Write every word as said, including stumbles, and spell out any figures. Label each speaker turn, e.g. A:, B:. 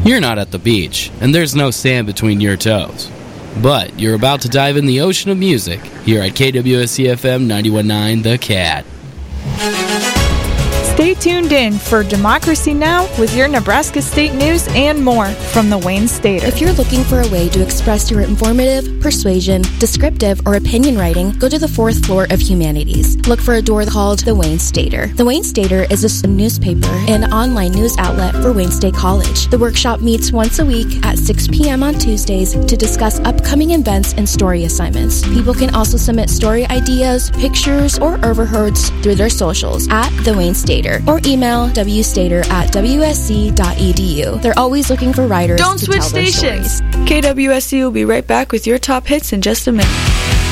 A: You're not at the beach, and there's no sand between your toes. But you're about to dive in the ocean of music here at K W S C F M ninety-one point nine The Cat.
B: Stay tuned in for Democracy Now! With your Nebraska State news and more from the Wayne Stater.
C: If you're looking for a way to express your informative, persuasion, descriptive, or opinion writing, go to the fourth floor of Humanities. Look for a door called the Wayne Stater. The Wayne Stater is a newspaper and online news outlet for Wayne State College. The workshop meets once a week at six p.m. on Tuesdays to discuss upcoming events and story assignments. People can also submit story ideas, pictures, or overheards through their socials at the Wayne Stater, or email wstater at w s c dot e d u. They're always looking for writers
B: Don't
C: to
B: switch
C: tell their
B: stations.
C: stories.
B: K W S C will be right back with your top hits in just a minute.